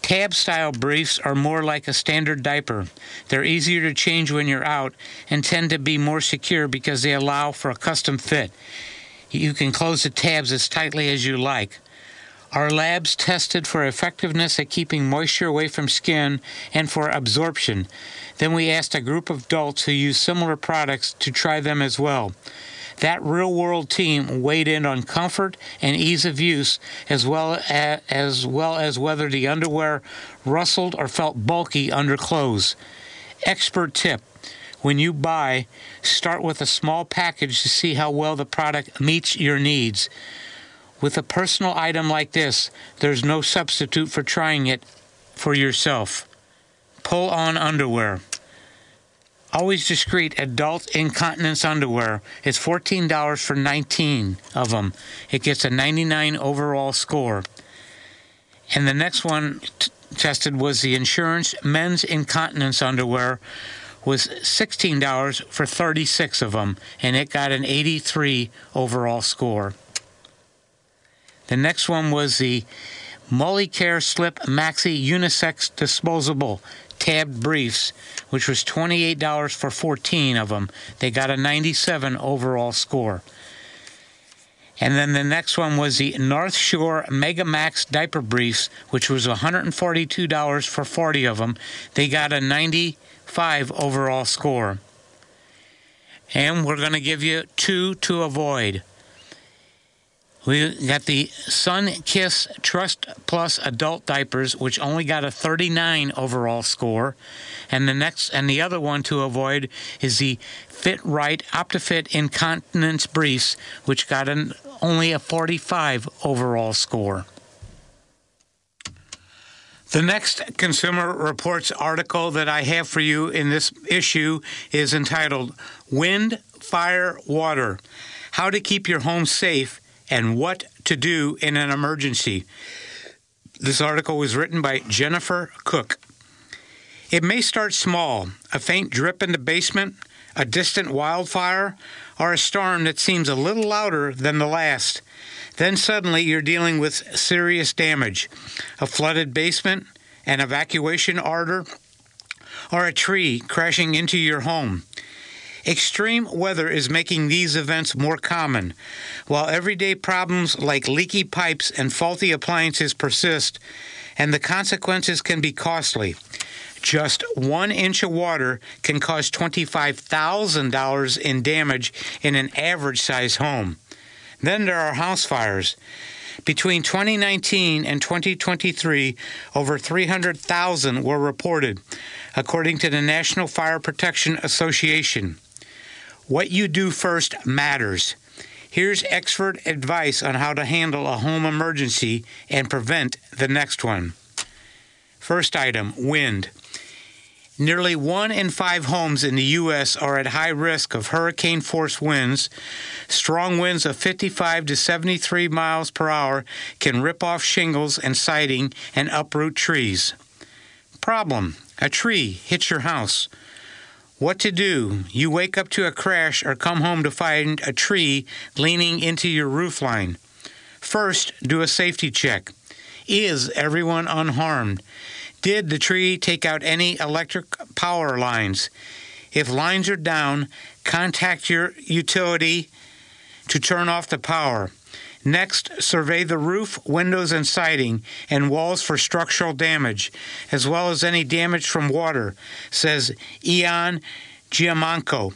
Tab-style briefs are more like a standard diaper. They're easier to change when you're out and tend to be more secure because they allow for a custom fit. You can close the tabs as tightly as you like. Our labs tested for effectiveness at keeping moisture away from skin and for absorption. Then we asked a group of adults who use similar products to try them as well. That real-world team weighed in on comfort and ease of use, as well as whether the underwear rustled or felt bulky under clothes. Expert tip: when you buy, start with a small package to see how well the product meets your needs. With a personal item like this, there's no substitute for trying it for yourself. Pull-on underwear. Always Discreet adult incontinence underwear is $14 for 19 of them. It gets a 99 overall score. And the next one tested was the Insurance men's incontinence underwear, was $16 for 36 of them, and it got an 83 overall score. The next one was the Molicare Slip Maxi Unisex Disposable Tabbed Briefs, which was $28 for 14 of them. They got a 97 overall score. And then the next one was the North Shore Mega Max Diaper Briefs, which was $142 for 40 of them. They got a 95 overall score. And we're going to give you two to avoid. We got the Sun Kiss Trust Plus Adult Diapers, which only got a 39 overall score. And the other one to avoid is the Fit Right OptiFit Incontinence Briefs, which got only a 45 overall score. The next Consumer Reports article that I have for you in this issue is entitled Wind, Fire, Water: How to Keep Your Home Safe and What to Do in an Emergency. This article was written by Jennifer Cook. It may start small, a faint drip in the basement, a distant wildfire, or a storm that seems a little louder than the last. Then suddenly you're dealing with serious damage, a flooded basement, an evacuation order, or a tree crashing into your home. Extreme weather is making these events more common. While everyday problems like leaky pipes and faulty appliances persist, and the consequences can be costly. Just 1 inch of water can cause $25,000 in damage in an average-sized home. Then there are house fires. Between 2019 and 2023, over 300,000 were reported, according to the National Fire Protection Association. What you do first matters. Here's expert advice on how to handle a home emergency and prevent the next one. First item, wind. Nearly 1 in 5 homes in the U.S. are at high risk of hurricane-force winds. Strong winds of 55 to 73 miles per hour can rip off shingles and siding and uproot trees. Problem: a tree hits your house. What to do? You wake up to a crash or come home to find a tree leaning into your roof line. First, do a safety check. Is everyone unharmed? Did the tree take out any electric power lines? If lines are down, contact your utility to turn off the power. Next, survey the roof, windows, and siding and walls for structural damage, as well as any damage from water, says Ian Giamanco,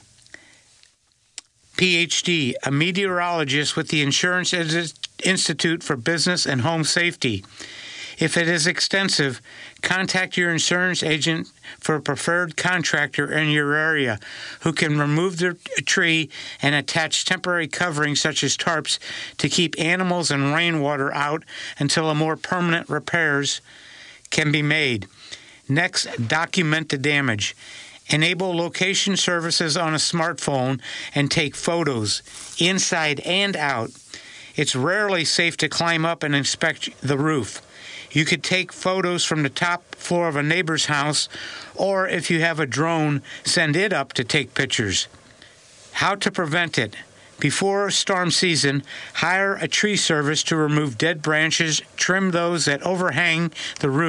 Ph.D., a meteorologist with the Insurance Institute for Business and Home Safety. If it is extensive, contact your insurance agent for a preferred contractor in your area who can remove the tree and attach temporary coverings such as tarps to keep animals and rainwater out until a more permanent repairs can be made. Next, document the damage. Enable location services on a smartphone and take photos, inside and out. It's rarely safe to climb up and inspect the roof. You could take photos from the top floor of a neighbor's house, or if you have a drone, send it up to take pictures. How to prevent it? Before storm season, hire a tree service to remove dead branches, trim those that overhang the roof,